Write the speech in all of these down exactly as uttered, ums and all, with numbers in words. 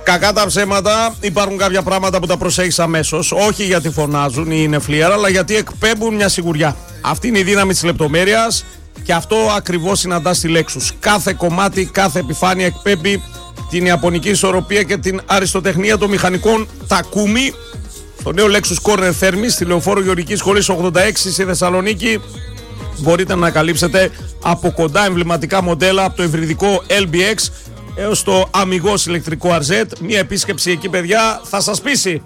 Κακά τα ψέματα, υπάρχουν κάποια πράγματα που τα προσέχεις αμέσως. Όχι γιατί φωνάζουν ή είναι φλιάρα, αλλά γιατί εκπέμπουν μια σιγουριά. Αυτή είναι η δύναμη της λεπτομέρειας και αυτό ακριβώς συναντάς στη Lexus. Κάθε κομμάτι, κάθε επιφάνεια εκπέμπει την ιαπωνική ισορροπία και την αριστοτεχνία των μηχανικών Takumi. Το νέο Lexus Corner Thermis στη Λεωφόρο Γεωργικής Σχολής ογδόντα έξι στη Θεσσαλονίκη. Μπορείτε να ανακαλύψετε από κοντά εμβληματικά μοντέλα από το υβριδικό ελ μπι εξ έως το αμιγώς ηλεκτρικό αρ ζετ. Μία επίσκεψη εκεί, παιδιά, θα σας πείσει.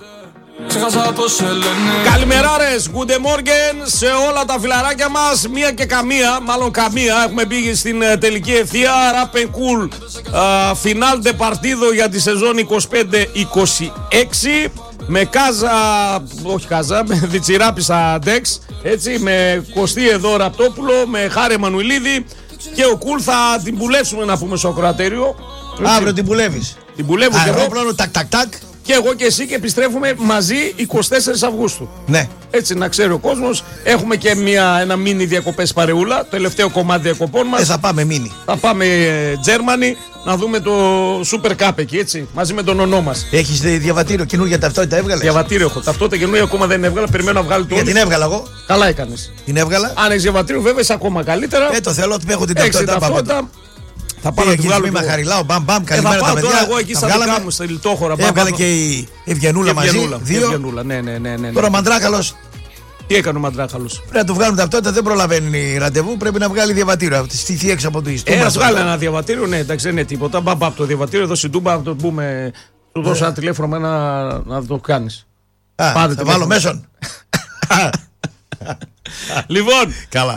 Καλημεράρες, good morning σε όλα τα φιλαράκια μας. Μία και καμία, μάλλον καμία. Έχουμε μπει στην τελική ευθεία. Rap and Cool Final de Partido για τη σεζόν είκοσι πέντε είκοσι έξι. Με Κάζα, όχι Κάζα, με Διτσιράπησα Ντεξ. Έτσι, με Κωστή εδώ Ραπτόπουλο, με Χάρη Μανουηλίδη. Και ο Κουλ θα την πουλέψουμε, να πούμε, στο ακροατήριο. Αύριο την πουλεύεις. Την πουλεύω και εγώ. Πλάνο, τακ, τακ, τακ. Και εγώ και εσύ, και επιστρέφουμε μαζί εικοστή τέταρτη Αυγούστου. Ναι. Έτσι, να ξέρει ο κόσμος. Έχουμε και μια, ένα μίνι διακοπές παρεούλα. Το τελευταίο κομμάτι διακοπών μας. Ε, θα πάμε μίνι. Θα πάμε Germany να δούμε το Super Cup εκεί, έτσι. Μαζί με τον ονό μας. Έχεις διαβατήριο, καινούργια ταυτότητα έβγαλες? Διαβατήριο έχω. Ταυτότητα καινούργια ακόμα δεν έβγαλα. Περιμένω να βγάλει το. Για την έβγαλα εγώ. Καλά έκανες. Την έβγαλα. Αν έχεις διαβατήριο, βέβαια είσαι ακόμα καλύτερα. Ε, το θέλω ότι έχω την Έχεις ταυτότητα. Θα πάω να του βγάλω. Είμαι χαριλάω, μπαμ μπαμ, ε, καλημέρα τα παιδιά. Τώρα εγώ εκεί στα δικά μου, στα λιτόχωρα. Έβγαλε και η Ευγενούλα μαζί. Δύο. Ευγενούλα, ναι, ναι, ναι, ναι. Τώρα ο Μαντράκαλος. Τι έκανε ο Μαντράκαλος? Πρέπει να του βγάλουν ταυτότητα, δεν προλαβαίνει ραντεβού. Πρέπει να βγάλει διαβατήριο. Τη στηθεί έξω από το ιστό. Ε, ας βγάλει ένα διαβατήριο, ναι, εντάξει, δεν είναι τίποτα. Μπαμ από το διαβατήριο, εδώ στην Τούμπα, να το πούμε. Του δώσω ένα τηλέφωνο να το κάνεις. Α, θα βάλω μέσον. Λοιπόν, καλά.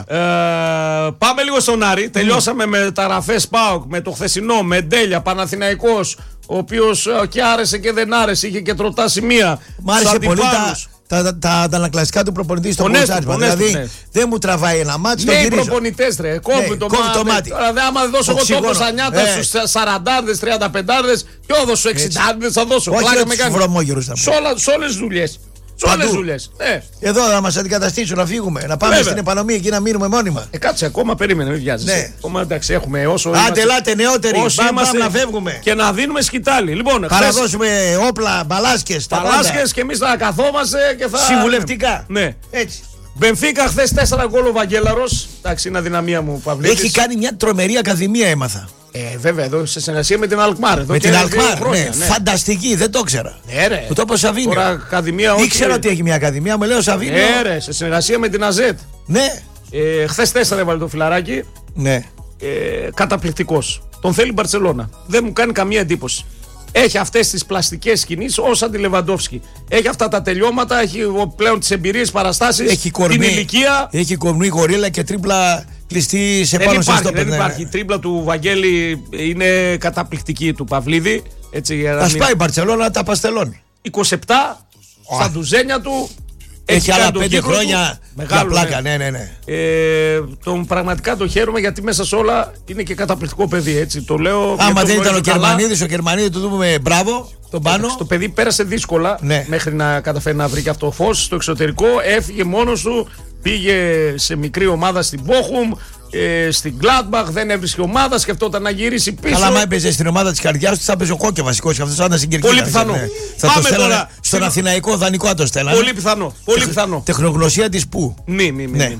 Ε, πάμε λίγο στον Άρη. Τελειώσαμε με μεταγραφές ΠΑΟΚ, με το χθεσινό, με Ντέλια, Παναθηναϊκός, ο οποίος και άρεσε και δεν άρεσε, είχε και τροτά σημεία. Μ' άρεσε πολύ τα, τα, τα, τα αντανακλαστικά του προπονητή στο κοτσάρισμα. Δηλαδή ναι. Δεν μου τραβάει ένα μάτι. Ναι, οι προπονητές ρε, κόβει ναι, το, το μάτι. Τώρα, άμα δεν δώσω εγώ τόπο στα νιάτα ε. στους σαραντάρδες, τριανταπεντάρδες, και όδω στους εξηντάρδες θα δώσω. Όχι τους βρωμόγερους θα πω. Σε όλες τις δουλειές. Σε όλες τις δουλειές. Ε. Εδώ θα μας αντικαταστήσουν, να φύγουμε. Να πάμε Βέβαια. στην επανομή εκεί να μείνουμε μόνιμα. Ε, κάτσε ακόμα, περίμενε, μην βιάζεσαι. Ναι. Ακόμα εντάξει, έχουμε όσο. Άντε, ελάτε νεότεροι. Πάμε να φεύγουμε. Και να δίνουμε σκητάλη. Λοιπόν, παραδώσουμε χθες... όπλα, μπαλάσκες. Μπαλάσκες και εμείς θα καθόμαστε και θα. Συμβουλευτικά. Ναι. Έτσι. Μπενφίκα χθες τέσσερα γκολ ο Βαγγέλαρος. Εντάξει, είναι αδυναμία μου, Παυλίτης. Έχει κάνει μια τρομερή ακαδημία, έμαθα. Ε, βέβαια, εδώ σε συνεργασία με την Αλκμάρ. Με την Αλκμάρ, ναι, ναι. Φανταστική, δεν το ήξερα. Ναι, ρε. Μου το είπε ο Σαββίνιο. Τώρα ακαδημία, όχι. Ήξερα ότι έχει μια ακαδημία, μου λέει ο Σαββίνιο. Ναι, ρε, σε συνεργασία με την ΑΖΕΤ. Ναι. Ε, χθες τέσσερα έβαλε το φιλαράκι. Ναι. Ε, καταπληκτικός. Τον θέλει η Μπαρτσελώνα. Δεν μου κάνει καμία εντύπωση. Έχει αυτές τις πλαστικές κινήσεις ως αντιλεβαντόφσκι. Έχει αυτά τα τελειώματα, έχει πλέον τις εμπειρίες, παραστάσεις, έχει κορμί, την ηλικία. Έχει κορμί γορίλα και τρίπλα κλειστή σε πάνω σε στόπερ. Δεν υπάρχει. Η τρίπλα του Βαγγέλη είναι καταπληκτική, του Παυλίδη. Ας πάει η Μπαρτσελώνα, τα παστελώνει. είκοσι επτά oh. στα ντουζένια του. Έχει άλλα πέντε χρόνια για πλάκα, ναι, ναι, ναι. Ε, τον πραγματικά το χαίρομαι γιατί μέσα σε όλα είναι και καταπληκτικό παιδί, έτσι το λέω. Άμα δεν ήταν ο Κερμανίδης, ο Κερμανίδης του δούμε μπράβο, τον πάνω. Το παιδί πέρασε δύσκολα ναι. μέχρι να καταφέρει να βρει και αυτό φως στο εξωτερικό. Έφυγε μόνος του, πήγε σε μικρή ομάδα στην Bochum. Ε, στην Gladbach δεν έβρισκε ομάδα, σκεφτόταν να γυρίσει πίσω. Αλλά άμα έπαιζε στην ομάδα της καρδιάς του, θα έπαιζε ο Κόκκε βασικός και αυτός θα ήταν στην Κερκίδα. Πολύ πιθανό. Ναι. Θα το στέλνανε στον Αθηναϊκό δανεικό, θα το στέλνανε. Πολύ πιθανό. Πολύ πιθανό. Τεχνογνωσία της πού. Μη, μη, μη. Ναι.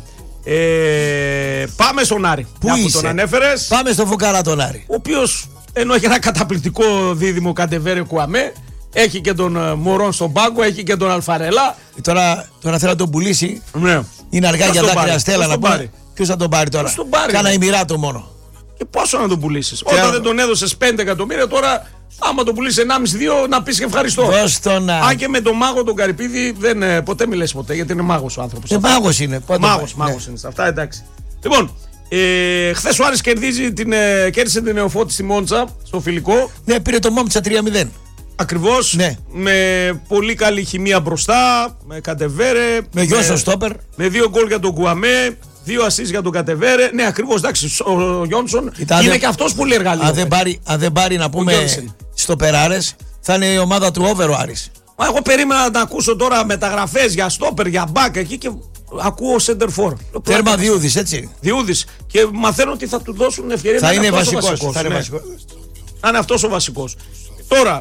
Ε, πάμε στον Άρη. Πού είσαι? Τον ανέφερες. Πάμε στον Φουκαρά τον Άρη. Ο οποίος ενώ έχει ένα καταπληκτικό δίδυμο Καντεβέρε Κουαμέ, έχει και τον Μωρόν στον πάγκο, έχει και τον Αλφαρέλα. Τώρα, τώρα θέλει να τον πουλήσει. Ναι. Είναι αργά για δάκρυα στέλα να πάρει. Ποιος θα τον πάρει τώρα? Κάνα ημιράτο μόνο. Και πόσο να τον πουλήσεις? Όταν Θεά... δεν τον έδωσες πέντε εκατομμύρια, τώρα άμα τον πουλήσεις ενάμιση δύο να πεις και ευχαριστώ. Τον... Αν και με τον μάγο τον Καρυπίδη δεν, ποτέ μιλες ποτέ, γιατί είναι μάγος ο άνθρωπος. Ε, μάγος είναι. Μάγος, μάγος ναι. είναι. Αυτά εντάξει. Λοιπόν, ε, χθες ο Άρης κερδίζει την, ε, κέρδισε την Νεοφώτη στη Μόντσα, στο φιλικό. Ναι, πήρε το Μόντσα τρία μηδέν. Ακριβώς, ναι. Με πολύ καλή χημεία μπροστά, με Καντεβέρε. Με Γιώσο Στόπερ. Με δύο γκολ για τον Κουαμέ. Δύο ασίς για τον Κατεβέρε. Ναι, ακριβώς, εντάξει. Ο Γιόνσον είναι και αυτός πολύ εργαλείο. Αν δεν πάρει, αν δεν πάρει να πούμε στο Περάρες, θα είναι η ομάδα του over ο Άρης. Μα εγώ περίμενα να ακούσω τώρα μεταγραφές για στόπερ, για μπακ εκεί και ακούω center for. Τέρμα Διούδης, έτσι. Διούδης. Και μαθαίνω ότι θα του δώσουν ευκαιρία θα να είναι είναι βασικός. βασικός. Θα είναι ναι. βασικός. Να είναι αυτός ο βασικός. Τώρα,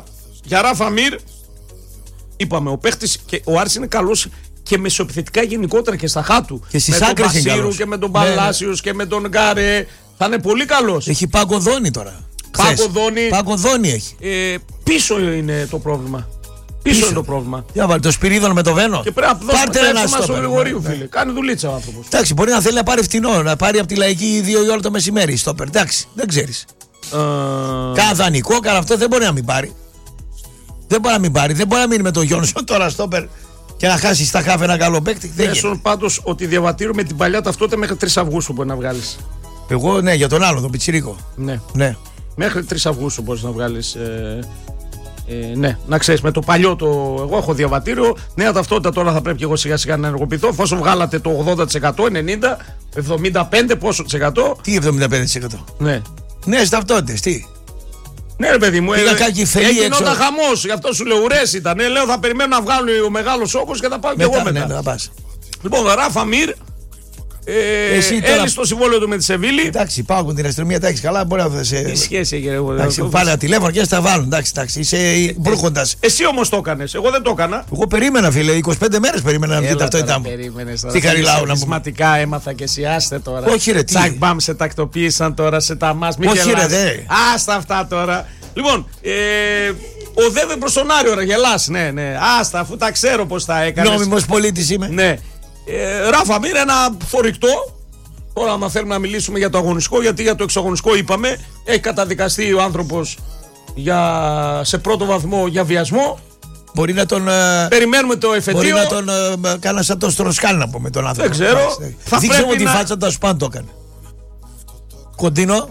Για Ράφα Μιρ, είπαμε, ο παίχτης και ο Άρης είναι καλός και μεσοεπιθετικά γενικότερα και στα χάτου. Και στις άκρες είναι καλός. Και με τον Παλάσιος, ναι, ναι, και με τον Γκάρε. Θα είναι πολύ καλός. Έχει παγκοδόνη τώρα. Παγκοδόνη. Παγκοδόνη έχει. Ε, πίσω είναι το πρόβλημα. Πίσω, πίσω είναι το πρόβλημα. Για βάλει το Σπυρίδωνο με το Βένο. Και πρέπει να δώσουμε ένα στο Γρηγορίου, φίλε. Κάνει δουλίτσα ο άνθρωπος. Εντάξει, μπορεί να θέλει να πάρει φτηνό, να πάρει από τη Λαϊκή δύο η ώρα το μεσημέρι. Στόπερ. Εντάξει, δεν ξέρεις. Uh... Κάνα δανεικό, κάνα αυτό δεν μπορεί να μην πάρει. Δεν μπορεί να μην πάρει. Δεν μπορεί να μείνει με τον Γιόνσον τώρα στόπερ και να χάσει στα χάφη ένα καλό παίκτη. Έσον πάντως ότι διαβατήριο με την παλιά ταυτότητα μέχρι τρεις Αυγούστου μπορεί να βγάλεις. Εγώ ναι, για τον άλλο, τον Πιτσιρίκο. Ναι. ναι. Μέχρι τρεις Αυγούστου μπορείς να βγάλεις. Ε, ε, ναι, να ξέρεις, με το παλιό το. Εγώ έχω διαβατήριο. Νέα ταυτότητα τώρα θα πρέπει και εγώ σιγά σιγά να ενεργοποιηθώ. Εφόσον βγάλατε το ογδόντα τοις εκατό, ενενήντα, εβδομήντα πέντε πόσο τοις εκατό. Τι εβδομήντα πέντε τοις εκατό. Ναι. Νέες ταυτότητες, τι. Ναι, ρε παιδί μου, ε, έγινόταν χαμός. Γι' αυτό σου λέω ουρές ήταν. Ε, λέω θα περιμένω να βγάλουν ο μεγάλος όγκος και θα πάω μετά, και εγώ μετά. Ναι, να πας. Λοιπόν, Ράφα Μιρ. Ε, Εσύ τώρα... Έλυσε το συμβόλαιο του με τη Σεβίλη. Εντάξει, πάω με την αστυνομία, εντάξει, καλά, μπορεί να σε. Τι σχέση έχει, εγώ. Εντάξει, πάρε ένα τηλέφωνο και θα βάλουν. Εντάξει, εντάξει, είσαι μπρούχοντας. Εσύ όμως το έκανες, εγώ δεν το έκανα. Εγώ περίμενα, φίλε, είκοσι πέντε μέρες περίμενα να βγει ταυτότητά μου. Τι Χαριλάου να μου. Σημαντικά έμαθα και εσύ, άστε τώρα. Όχι, ρε, τι. Τσακ μπαμ, σε τακτοποίησαν τώρα, σε τα μας. Όχι, ρε, δε. Άστα αυτά τώρα. Λοιπόν, ε, οδεύε προς τον Άριο, ρε, γελάς, ναι, ναι. Άστα, αφού τα ξέρω πώς τα έκανες. Νόμιμος πολίτης είμαι. Ναι. Ε, Ράφα Μιρ, ένα θορυκτό. Τώρα, άμα θέλουμε να μιλήσουμε για το αγωνιστικό, γιατί για το εξαγωνιστικό είπαμε, έχει καταδικαστεί ο άνθρωπος για, σε πρώτο βαθμό για βιασμό. Μπορεί να τον. Περιμένουμε το εφετείο. Μπορεί να τον uh, κάνα σαν τον Στροσκάλ να πούμε τον άνθρωπο. Δεν ξέρω. Θα δείξω ότι να... η φάτσα του Ασπάν το έκανε. Κοντίνο.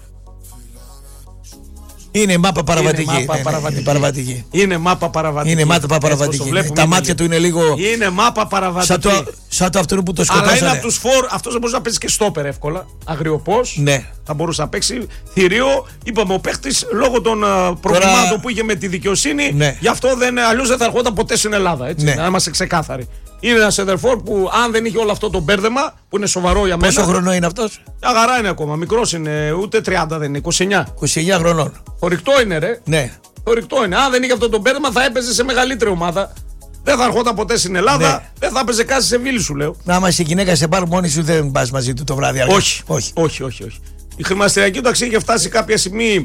Είναι μάπα παραβατική. Είναι μάπα παραβατική. Είναι, παραβατική. είναι μάπα παραβατική. Είναι μάπα παραβατική. Ναι. Τα μάτια του είναι λίγο. Είναι μάπα παραβατική. Σαν το, σαν το αυτό που το σκοτώσανε. Αλλά είναι από τους φόρ. Αυτός δεν μπορούσε να παίξει και στόπερ εύκολα. Αγριοπός. Ναι. Θα μπορούσε να παίξει. Θηρίο. Είπαμε ο παίχτης λόγω των uh, προβλημάτων Τώρα... που είχε με τη δικαιοσύνη. Ναι. Γι' αυτό δεν, αλλιώς δεν θα ερχόταν ποτέ στην Ελλάδα. Έτσι, ναι. Να είμαστε ξεκάθαροι. Είναι ένα σεντερφόρ που αν δεν είχε όλο αυτό το μπέρδεμα που είναι σοβαρό για μένα. Πόσο χρονό είναι αυτός? Αγαρά είναι ακόμα. Μικρός είναι. Ούτε τριάντα δεν είναι. είκοσι εννιά. είκοσι εννιά χρονών. Χορυκτό είναι, ρε. Ναι. Χορυκτό είναι. Αν δεν είχε αυτό το μπέρδεμα θα έπαιζε σε μεγαλύτερη ομάδα. Δεν θα ερχόταν ποτέ στην Ελλάδα. Ναι. Δεν θα έπαιζε κάτι σε Βίλη, σου λέω. Να είμαστε γυναίκα σε πάρ μόνη σου, δεν πα μαζί του το βράδυ. Αργά. Όχι. Όχι. όχι, όχι, όχι. Η χρηματιστηριακή του αξία είχε φτάσει κάποια στιγμή.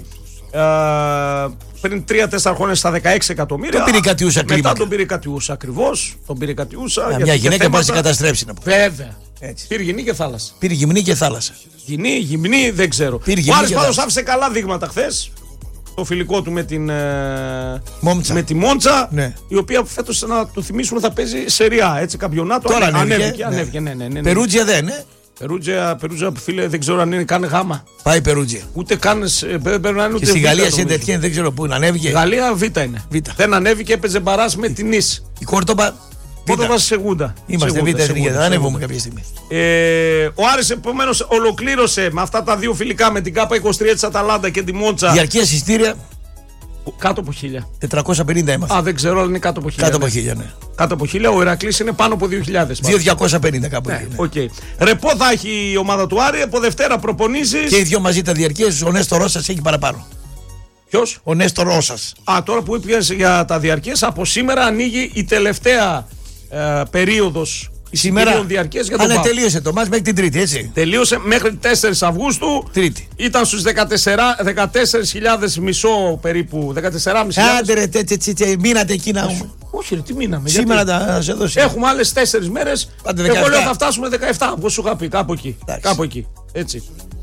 Uh, πριν τρία τέσσερα χρόνια στα δεκαέξι εκατομμύρια. Τον πήρε κατιούσα κλίμακα. Μετά τον πήρε κατιούσα ακριβώς. Τον πήρε κατιούσα. Μια γυναίκα πάει να καταστρέψει να πω. Βέβαια. Έτσι. Πήρε γυμνή και θάλασσα. Πήρε γυμνή και θάλασσα. Γυμνή, γυμνή, δεν ξέρω. Ο Άρης πάντως άφησε καλά δείγματα χθες. Το φιλικό του με την Μόντσα. Με τη Μόντσα, ναι. Η οποία φέτος να το θυμίσουμε θα παίζει σεριά, έτσι, καμπιονάτο. Τώρα ανέβηκε, ανέβηκε, ναι. ανέβηκε, ναι, ναι, ναι, ναι. Περούτζια δεν είναι. Περούτζια, Περούτζια, φίλε, δεν ξέρω αν είναι καν γάμα. Πάει Περούτζια. Ούτε καν. Δεν πρέπει να είναι ούτε. Και στη Γαλλία σε τέτοια δεν ξέρω πού είναι. Ανέβηκε. Η Γαλλία Β είναι. Β. Δεν ανέβηκε, έπαιζε μπαράς με την Νις. Η Κόρτομπα. Κόρτομπα σε Γούντα. Είμαστε Β εθνική. Θα ανέβουμε κάποια στιγμή. Ε, ο Άρης επομένως ολοκλήρωσε με αυτά τα δύο φιλικά με την Κάπα είκοσι τρία της Αταλάντα και τη Μόντσα. Διαρκεία εισιτήρια. Κάτω από χίλια. τετρακόσια πενήντα είμαστε. Α, δεν ξέρω, αλλά είναι κάτω από χίλια. Κάτω από χίλια, ναι. Κάτω από χίλια, ο Ηρακλής είναι πάνω από δύο χιλιάδες. δύο χιλιάδες διακόσια πενήντα κάπου. Ναι, οκ. Okay. Ρεπό θα έχει η ομάδα του Άρη, από Δευτέρα προπονήσεις. Και οι δύο μαζί τα διαρκείας, ο Νέστο Ρώσας έχει παραπάνω. Ποιος? Ο Νέστο Ρώσας. Α, τώρα που είπες για τα διαρκείας, από σήμερα ανοίγει η τελευταία ε, περίοδος. Σήμερα διαρκείας για τον Πάο. Τελείωσε το μάτς μέχρι την Τρίτη, έτσι. Τελείωσε μέχρι τέσσερις Αυγούστου. Τρίτη. Ήταν στους δεκατέσσερις χιλιάδες μισό περίπου. δεκατέσσερις χιλιάδες. Άντε ρε, τέτοι, τέτοι, μείνατε εκεί να έχουμε. Όχι, ρε, τι μείναμε. Σήμερα τα σε δώσει. Έχουμε άλλες τέσσερις μέρες. Εγώ λέω θα φτάσουμε δεκαεπτά. Όπως σου είχα πει, κάπου εκεί. Κάπου εκεί. Έτσι.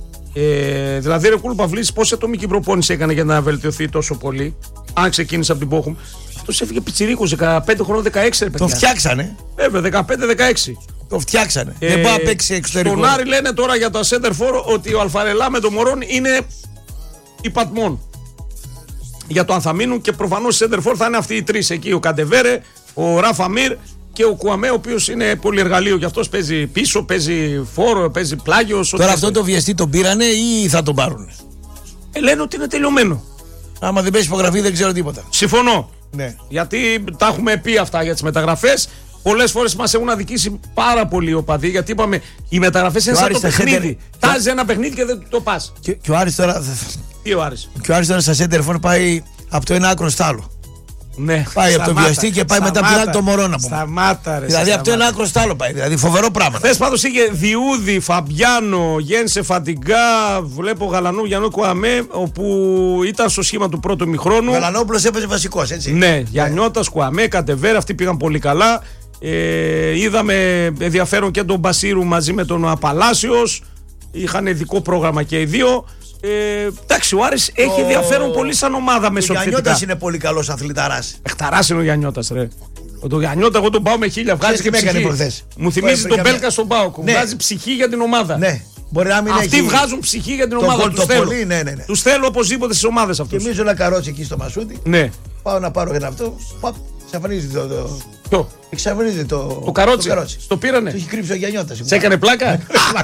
Ε, δηλαδή, ρε Κούλου Παυλής, πόση ατομική προπόνηση έκανε για να βελτιωθεί τόσο πολύ, αν ξεκίνησε από την Πόχουμ. Αυτός έφυγε πιτσιρίκος, δεκαπέντε χρόνων, δεκαέξι. Το φτιάξανε. Βέβαια, δεκαπέντε δεκαέξι. Το φτιάξανε. Ε, δεν πάει να παίξει εξωτερικό. Στον Άρη λένε τώρα για το center for ότι ο Αλφαρελά με τον Μωρόν είναι υπατμόν. Για το αν θα μείνουν και προφανώς center for θα είναι αυτοί οι τρεις εκεί. Ο Καντεβέρε, ο Ράφα Μιρ και ο Κουαμέ, ο οποίος είναι πολυεργαλείο. Γι' αυτός παίζει πίσω, παίζει φόρο, παίζει πλάγιος. Τώρα αυτό το βιαστή τον πήρανε ή θα τον πάρουν? Ε, λένε ότι είναι τελειωμένο. Άμα δεν παίζει υπογραφή δεν ξέρω τίποτα. Συμφωνώ. Ναι. Γιατί τα έχουμε πει αυτά για τις μεταγραφές. Πολλές φορές μας έχουν αδικήσει πάρα πολύ οι οπαδοί, γιατί είπαμε οι μεταγραφές είναι σαν το παιχνίδι. Τάζει ένα παιχνίδι και δεν το πας. Και, και ο Άρης τώρα. Τι ο Άρης? Και ο Άρης τώρα στα σέντερφορ πάει από το ένα άκρο στο άλλο. Ναι. Πάει από το βιαστή και πάει μετά από την άλλη το μωρό να πούμε. Σταμάτα, ρε. Δηλαδή αυτό είναι άκρο άλλο πάει. Δηλαδή φοβερό πράγμα. Χθες πάντως είχε Διούδη, Φαμπιάνο, Γένσε Φαντιγκά, βλέπω Γαλανό Γιαννό Κουαμέ, όπου ήταν στο σχήμα του πρώτου ημιχρόνου. Γαλανόπουλος έπαιζε βασικός, έτσι. Ναι, Γιαννιώτας, Κουαμέ, Κατεβέρα, αυτοί πήγαν πολύ καλά. Ε, είδαμε ενδιαφέρον και τον Μπασίρου μαζί με τον Απαλάσιος. Είχαν ειδικό πρόγραμμα και οι δύο. Ε, εντάξει, ο Άρης έχει ενδιαφέρον πολύ σαν ομάδα μεσοεπιθετικά. Ο Γιαννιώτας είναι πολύ καλός αθληταράς. Εχταράς είναι ο Γιαννιώτας, ρε. Ο τον Γιαννιώτα, εγώ τον πάω με χίλια. Βγάζει και ψυχή. Μου θυμίζει τον Μπέλκα στον Πάοκ. Ναι. Βγάζει ψυχή για την ομάδα. Ναι. Μπορεί να μην Αυτοί έχει... βγάζουν ψυχή για την ομάδα. Τους θέλω. Πολύ, ναι, ναι, ναι. Τους θέλω οπωσδήποτε στις ομάδες αυτούς. Και εμείς ένα καρότσι εκεί στο Μασούτι. Ναι. Πάω να πάρω ένα αυτό. Παπ, εξαφανίζει το. το... Ποιο? Εξαφανίζει το. Το καρότσι. Το, καρότσι. Το πήρανε. Το έχει κρύψει ο Γιαννιώτας. Σε έκανε πλάκα.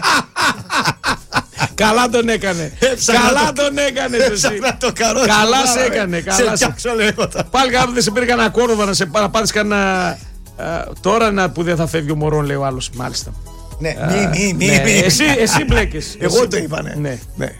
Καλά τον έκανε. Καλά τον έκανε. Το καρότσι. Καλά σε έκανε. Καλά σε έκανε. Πάλι κάπου δεν σε πήρε κανένα κόροβα να σε πάρεις κανένα. Τώρα που δεν θα φεύγει ο μωρό, λέει ο άλλος. Μάλιστα. Ναι, μη, μη, μη. Εσύ μπλέκες. Εγώ το είπα, ναι.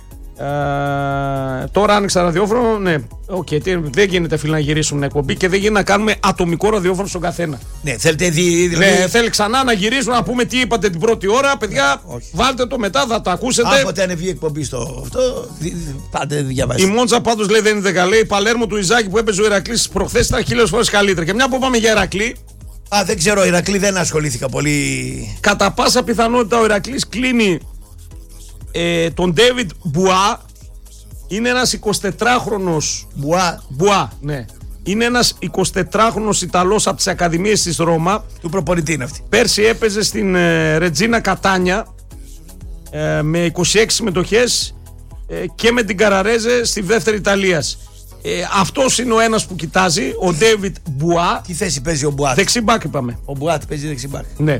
Uh, τώρα άνοιξα ραδιόφωνο. Ναι, okay, τι, δεν γίνεται φίλοι να γυρίσουμε εκπομπή και δεν γίνεται να κάνουμε ατομικό ραδιόφωνο στον καθένα. Ναι, θέλετε δι, δηλαδή... ναι, θέλει ξανά να γυρίσουμε να πούμε τι είπατε την πρώτη ώρα. Παιδιά, όχι. Βάλτε το μετά, θα τα ακούσετε. Άποτε ανεβεί η εκπομπή στο αυτό, πάτε διαβάστε. Η Μόντζα πάντως λέει δεν είναι καλή. Η Παλέρμο του Ιζάκη που έπαιζε ο Ηρακλής προχθές ήταν χίλιες φορές καλύτερα. Και μια που πάμε για Ηρακλή. Α, δεν ξέρω, Ηρακλή δεν ασχολήθηκα πολύ. Κατά πάσα πιθανότητα ο Ηρακλής κλείνει ε, τον Ντέιβιντ Μπουά. Είναι ένας εικοσιτετράχρονος Μπουά. Μπουά, ναι. Είναι ένας εικοσιτετράχρονος Ιταλός από τις Ακαδημίες της Ρώμα. Του προπονητή είναι αυτή. Πέρσι έπαιζε στην ε, Ρετζίνα Κατάνια ε, με είκοσι έξι συμμετοχές ε, και με την Καραρέζε στη δεύτερη Ιταλίας. Ε, αυτός είναι ο ένας που κοιτάζει, ο Ντέιβιντ Μπουά. Τι θέση παίζει ο Μπουά? Δεξιμπάκ είπαμε. Ο Μπουά παίζει δεξιμπάκ. Ναι.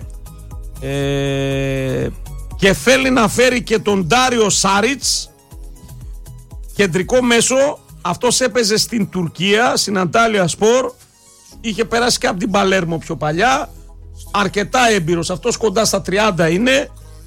Ε, και θέλει να φέρει και τον Ντάριο Σάριτς, κεντρικό μέσο. Αυτός έπαιζε στην Τουρκία, στην Αντάλια Σπορ. Είχε περάσει και από την Παλέρμο πιο παλιά. Αρκετά έμπειρος. Αυτός κοντά στα τριάντα είναι.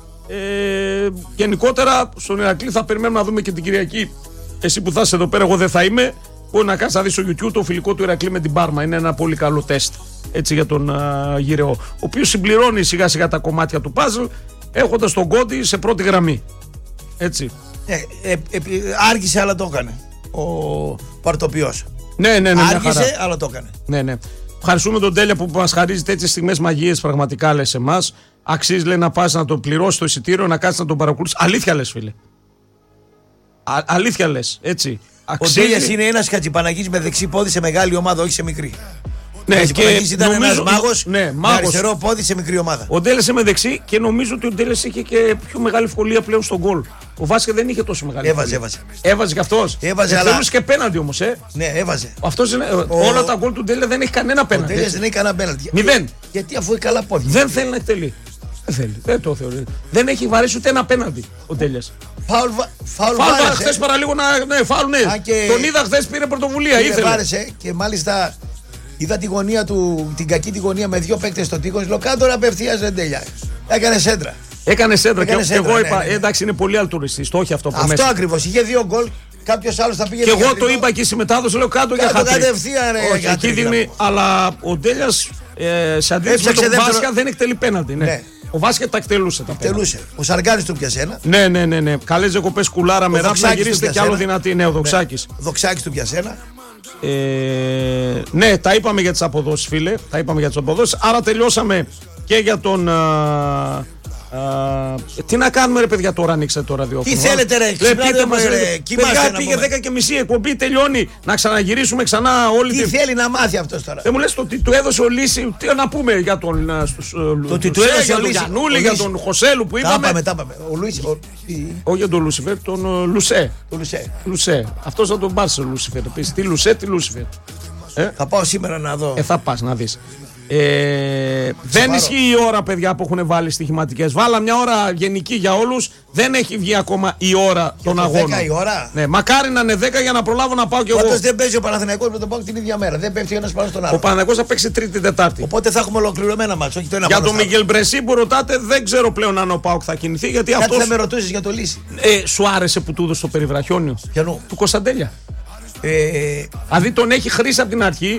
Ε, γενικότερα στον Ηρακλή θα περιμένουμε να δούμε και την Κυριακή. Εσύ που θα είσαι εδώ πέρα, εγώ δεν θα είμαι. Μπορεί να κάνεις να δεις στο YouTube το φιλικό του Ηρακλή με την Πάρμα. Είναι ένα πολύ καλό τεστ έτσι, για τον uh, Γυρεό. Ο οποίος συμπληρώνει σιγά σιγά τα κομμάτια του puzzle, έχοντας τον Κόντι σε πρώτη γραμμή. Έτσι. Ε, ε, ε, άργησε, αλλά το έκανε ο Παρτοποιός. Ναι, ναι, ναι. Άργησε, αλλά το έκανε. Ναι, ναι. Ευχαριστούμε τον Τέλεια που μας χαρίζει τέτοιες στιγμές μαγείες. Πραγματικά λες εμάς. Αξίζει, λέει, να πας να το πληρώσεις το εισιτήριο, να κάτσεις να τον παρακολουθείς. Αλήθεια λες, φίλε. Α, αλήθεια λες, έτσι. Αξίζει... Ο Τέλειας είναι ένας Χατζηπαναγής με δεξί πόδι σε μεγάλη ομάδα, όχι σε μικρή. Ναι, ο και ήταν νομίζω... ένας μάγος, ναι, με μάγος. αριστερό πόδι σε μικρή ομάδα. Ο Ντέλες είναι με δεξί και νομίζω ότι ο Ντέλες είχε και πιο μεγάλη ευκολία πλέον στον γκολ. Ο Βάσκετ δεν είχε τόσο μεγάλη έβαζε, ευκολία. Έβαζε, έβαζε. και αυτός. Έβαζε, αλλά... και πέναντι όμως, ε. Ναι, έβαζε. Αυτός είναι... ο... Όλα τα γκολ του Ντέλες δεν έχει κανένα πέναντι. Ο Ντέλες δεν έχει κανένα πέναντι. Μηδέν. Γιατί αφού έχει καλά πόδια. Δεν θέλει να εκτελεί. Δεν θέλει. Δεν το θεωρεί. Δεν έχει βαρέσει ούτε ένα πέναντι ο Τέλειας. Φάουλ, φάουλ, φάουλ βάρεσε. Χθες παραλίγο να. Ναι, φάουλ, ναι. Και... Τον είδα χθες, πήρε πρωτοβουλία. Ήθελε. Βάρεσε και μάλιστα είδα τη γωνία του, την κακή τη γωνία με δύο παίκτες στο τείχος. Λέω κάτω απευθείας δεν τέλεια. Έκανε σέντρα. Έκανε σέντρα. Έκανε και σέντρα, εγώ ναι, είπα, ναι, ναι. εντάξει, είναι πολύ αλτουριστής. Το όχι αυτό που αυτό μέσα. Αυτό ακριβώς. Είχε δύο γκολ. Κάποιος άλλος θα πήγε. Και εγώ το είπα και στη μετάδοση, λέω κάτω για χατρί. Κατευθείαν, όχι, εκεί δίνει, αλλά ο Τέλειας ε, σε αντίθεση με τον Βάσκα δεν εκτελεί πέναντι. Ναι. Ναι. Ο Βάσκετ τα εκτελούσε. Τα εκτελούσε. Ο Σαργκάνης του πιασε ένα. Ναι, ναι, ναι. ναι. Καλές διακοπές κουλάρα με ράπ να γυρίσετε κι άλλο δυνατή. Ναι, ο Δοξάκης. Ο Δοξάκης του πιασε ένα. Ε, ναι, τα είπαμε για τις αποδόσεις, φίλε. Τα είπαμε για τις αποδόσεις. Άρα τελειώσαμε και για τον. Α, α, τι να κάνουμε, ρε παιδιά, τώρα ανοίξτε το ραδιόφωνο. Τι θέλετε, ρε, πείτε μας, ρε. Παιδιά, πήγε δέκα και μισή εκπομπή, τελειώνει. Να ξαναγυρίσουμε ξανά όλη τι την. Τι θέλει να μάθει αυτός τώρα. Δεν μου λες το τι του έδωσε ο Λύση. Τι να πούμε για τον. Το τι του έδωσε για τον Γιαννούλη, για τον Χωσέλου που είπαμε. Τα πάμε, τα πάμε. Ο Λούις. Όχι για τον Λούσιφερ, τον Λουσέ. Λουσέ. Αυτό θα τον πάρει ο Λούσιφερ. Τι Λουσέ, τι Λούσιφερ. Θα πάω σήμερα να δω. Ε, θα πας να δεις. Ε, δεν ισχύει η ώρα, παιδιά, που έχουν βάλει στοιχηματικές. Βάλα μια ώρα γενική για όλους. Δεν έχει βγει ακόμα η ώρα των αγώνων. δέκα η ώρα. Ναι, μακάρι να είναι δέκα για να προλάβω να πάω κι εγώ. Πάντως δεν παίζει ο Παναθηναϊκός με τον Πάοκ την ίδια μέρα. Δεν πέφτει ένας πάνω στον άλλο. Ο Παναθηναϊκός θα παίξει Τρίτη Τετάρτη. Οπότε θα έχουμε ολοκληρωμένα μάτς. Όχι το ένα. Για τον Μιγγέλ Μπρεσί που ρωτάτε, δεν ξέρω πλέον αν ο Πάοκ θα κινηθεί. Γιατί κάτι αυτός... θα με ρωτήσεις για το Λύση. Ε, σου άρεσε που του έδωσε το περιβραχιόνιο Ποιανού? του Κωνσταντέλια. Ε... Δηλαδή τον έχει χρήσει από την αρχή.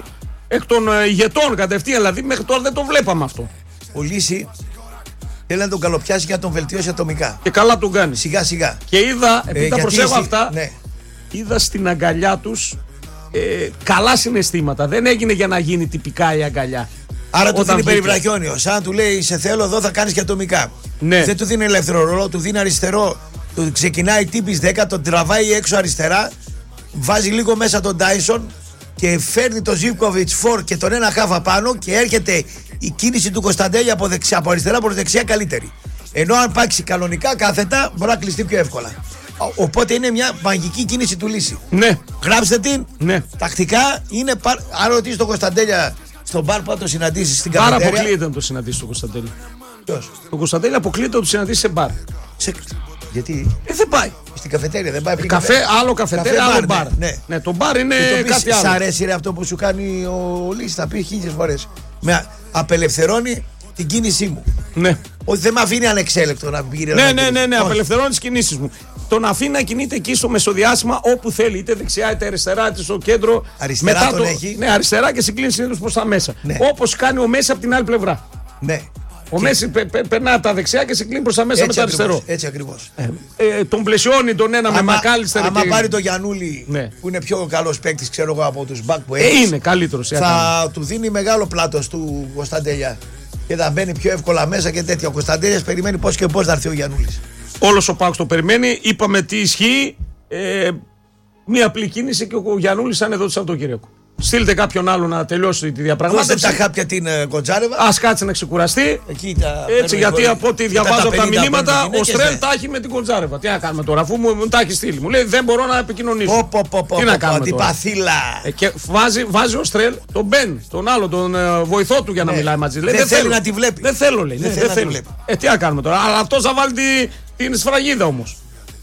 εκ των ε, ηγετών κατευθείαν. Δηλαδή μέχρι τώρα δεν το βλέπαμε αυτό. Ο Λύση θέλει να τον καλοπιάσει και να τον βελτιώσει ατομικά. Και καλά τον κάνει. Σιγά σιγά. Και είδα, επειδή ε, τα προσέχω εσύ, αυτά, ναι. είδα στην αγκαλιά τους ε, καλά συναισθήματα. Δεν έγινε για να γίνει τυπικά η αγκαλιά. Άρα του δίνει περιβραχιόνιο. Σαν του λέει: σε θέλω εδώ, θα κάνεις και ατομικά. Ναι. Δεν του δίνει ελεύθερο ρόλο, του δίνει αριστερό. Του ξεκινάει τύπης δέκα, τον τραβάει έξω αριστερά. Βάζει λίγο μέσα τον Τάισον και φέρνει τον Ζίβκοβιτς φορ και τον ένα χάφα πάνω και έρχεται η κίνηση του Κωνσταντέλια από, δεξιά, από αριστερά προς δεξιά καλύτερη. Ενώ αν πάξει κανονικά κάθετα μπορεί να κλειστεί πιο εύκολα. Οπότε είναι μια μαγική κίνηση του Λύση. Ναι. Γράψτε την. Ναι. Τακτικά είναι. Παρ... Αν ρωτήσει τον Κωνσταντέλια στον μπαρ που θα το συναντήσει στην καφετέρια. Πάρα αποκλείεται να το συναντήσει τον Κωνσταντέλια. Ποιος? Τον Κωνσταντέλια αποκλείεται να το συναντήσει σε μπαρ. Σε... Γιατί? Ε, δεν πάει. Στην καφετέρια δεν πάει. Ε, καφέ, άλλο καφετέρια, καφέ, άλλο μπαρ. Ναι, ναι. ναι, το μπαρ είναι το κάτι άλλο. Σ' αρέσει ρε, αυτό που σου κάνει ο Λύσης, θα πει χίλιες φορές. Με απελευθερώνει την κίνησή μου. Ναι. Όχι, δεν με αφήνει ανεξέλεκτο να πήρε. Ναι, ναι, ναι, ναι, ναι, απελευθερώνει τις κινήσεις μου. Τον αφήνει να κινείται εκεί στο μεσοδιάστημα όπου θέλει, είτε δεξιά είτε αριστερά, είτε στο κέντρο. Αριστερά μετά τον το... έχει. Ναι, αριστερά και συγκλίνει συνήθως προς τα μέσα. Ναι. Όπως κάνει ο Μέση από την άλλη πλευρά. Ναι. Ο και... Μέση πε, πε, περνά τα δεξιά και συγκλίνει προς τα μέσα έτσι με το αριστερό. Έτσι ακριβώς. Ε, ε, τον πλαισιώνει τον ένα άμα, με Μακάλιστερ. Άμα και... πάρει το Γιαννούλη, ναι. που είναι πιο καλός παίκτης, ξέρω εγώ, από τους μπακ που έχει. Ε, είναι καλύτερος. Θα του δίνει μεγάλο πλάτος του Κωνσταντέλια. Και θα μπαίνει πιο εύκολα μέσα και τέτοια. Ο Κωνσταντέλιας περιμένει πώς και πώς θα έρθει ο Γιαννούλης. Όλος ο Πάοκς το περιμένει. Είπαμε τι ισχύει. Ε, μία απλή κίνηση και ο Γιαννούλης θα είναι εδώ το Σαββατοκύριακο. Στείλτε κάποιον άλλο να τελειώσει τη διαπραγμάτευση. Δώστε τα χάπια την uh, Κοντζάρεβα. Ας κάτσει να ξεκουραστεί. Εκεί τα έτσι, γιατί χωρί... από ό,τι διαβάζω από τα μηνύματα, ο Στρέλ ναι. τα έχει με την Κοντζάρεβα. Τι να κάνουμε τώρα, αφού μου, μου τα έχει στείλει. Μου λέει δεν μπορώ να επικοινωνήσω. Πω, πω, πω, τι να κάνουμε πω, τώρα. Ε, και βάζει, βάζει ο Στρέλ τον Μπεν, τον άλλο, τον uh, βοηθό του για να ναι. μιλάει μαζί. Δεν, δεν θέλει να τη βλέπει. Δεν θέλω, λέει. Δεν ναι, θέλει δεν να τη βλέπει. Ε, τι να κάνουμε τώρα. Αλλά αυτό θα βάλει την σφραγίδα όμως.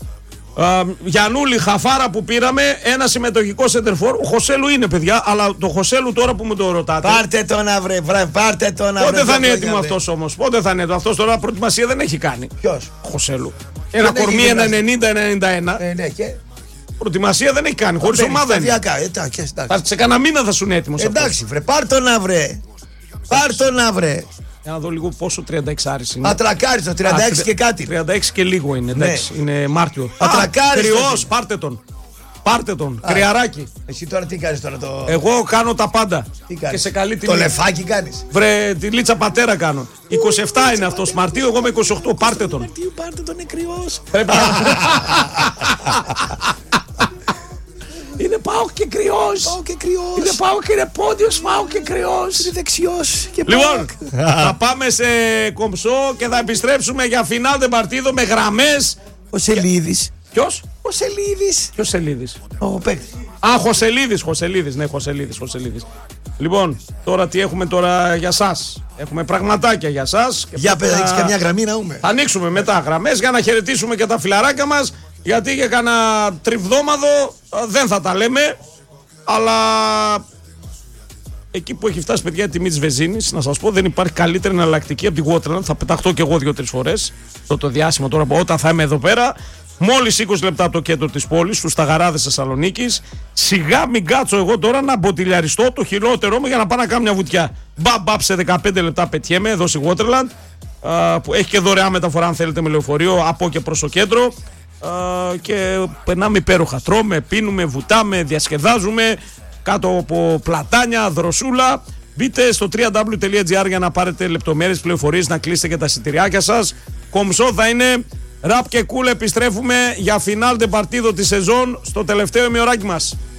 Uh, Γιαννούλη, Χαφάρα που πήραμε, ένα συμμετοχικό σεντερφόρ. Ο Χωσέλου είναι, παιδιά, αλλά το Χωσέλου τώρα που μου το ρωτάτε. Πάρτε τον αυρε, βρε, πάρτε τον αυρε. Πότε θα είναι έτοιμο αυτός όμως, πότε θα είναι έτοιμο αυτός τώρα, προετοιμασία δεν έχει κάνει. Ποιος? Χωσέλου. Ένα κορμί ένα ενενήντα ενενήντα ένα. Ε, ναι, και... Προετοιμασία δεν έχει κάνει, χωρίς ομάδα είναι. Εντάξει, σε κανένα μήνα θα σου είναι έτοιμος. Εντάξει, βρε, πάρ τον αυρε. Πάρ τον αυρε. Για να δω λίγο πόσο τριάντα έξι είναι. Ατρακάριστο, τριάντα έξι και κάτι. τριάντα έξι και λίγο είναι, εντάξει. Ναι. Είναι Μάρτιο. Ατρακάριστο. Κρυός, πάρτε τον. Πάρτε τον. Α, κρυαράκι. Εσύ τώρα τι κάνεις τώρα το. Εγώ κάνω τα πάντα. Τι κάνεις? Και σε καλή τιμή. Το λεφάκι κάνεις. Βρε, τη λίτσα πατέρα κάνω. είκοσι επτά είναι αυτός Μαρτίου, εγώ με είκοσι οκτώ. Πάρτε τον. Μαρτίου, πάρτε τον, είναι κρυός. Πρέπει να. Είναι πάω και κρυός. Πάω και κρυός. Είναι πάω και είναι πόντιος, πάω και κρυός. Είναι δεξιός. Και λοιπόν, θα πάμε σε κομψό και θα επιστρέψουμε για φινάλ παρτίδο με γραμμές. Ο Σελίδης. Ποιος? Ο Σελίδης. Ποιος Σελίδης? Ο παίκτης. Α, Χωσελίδης, Χωσελίδης, ναι, Χωσελίδης, Χωσελίδης. Λοιπόν, τώρα τι έχουμε τώρα για σας? Έχουμε πραγματάκια για σας. Για πέρα, έχεις καμιά γραμμή να ούμε. Θα ανοίξουμε μετά γραμμές για να χαιρετήσουμε και τα φιλαράκια μας. Γιατί για κανένα τριβδόμαδο δεν θα τα λέμε. Αλλά εκεί που έχει φτάσει, παιδιά, η τιμή της βενζίνης, να σας πω, δεν υπάρχει καλύτερη εναλλακτική από τη Waterland. Θα πεταχτώ και εγώ δύο-τρεις φορές το, το διάστημα τώρα που όταν θα είμαι εδώ πέρα. Μόλις είκοσι λεπτά από το κέντρο της πόλης, στους Σταγαράδες Θεσσαλονίκης. Σιγά μην κάτσω εγώ τώρα να μποτιλιαριστώ το χειρότερό μου για να πάω να κάνω μια βουτιά. Μπαμ, μπαμ, σε δεκαπέντε λεπτά πετιέμαι εδώ στη Waterland. Α, που έχει και δωρεάν μεταφορά, αν θέλετε, με λεωφορείο από και προς το κέντρο. Α, και περνάμε υπέροχα. Τρώμε, πίνουμε, βουτάμε, διασκεδάζουμε κάτω από πλατάνια, δροσούλα. Μπείτε στο double-u double-u double-u τελεία τζι άρ για να πάρετε λεπτομέρειες, πληροφορίες, να κλείσετε και τα εισιτηριάκια σας. Κομψό θα είναι. Ραπ και κούλ, επιστρέφουμε για φινάλ ντε παρτίδο τη σεζόν στο τελευταίο ημιωράκι μας.